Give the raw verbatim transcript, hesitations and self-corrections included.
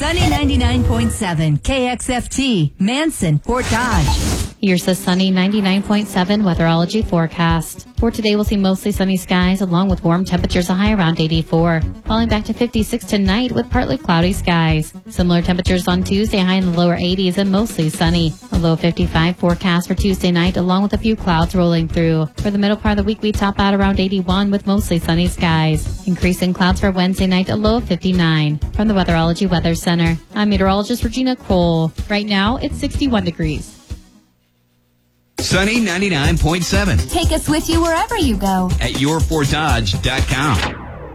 Sunny ninety-nine point seven, K X F T, Manson, Fort Dodge. Here's the Sunny ninety-nine point seven Weatherology forecast. For today, we'll see mostly sunny skies along with warm temperatures, a high around eighty-four. Falling back to fifty-six tonight with partly cloudy skies. Similar temperatures on Tuesday, high in the lower eighties and mostly sunny. A low fifty-five forecast for Tuesday night along with a few clouds rolling through. For the middle part of the week, we top out around eighty-one with mostly sunny skies. Increasing clouds for Wednesday night, a low of fifty-nine. From the Weatherology Weather Center, I'm meteorologist Regina Cole. Right now, it's sixty-one degrees. Sunny ninety-nine point seven. Take us with you wherever you go at your fort dodge dot com.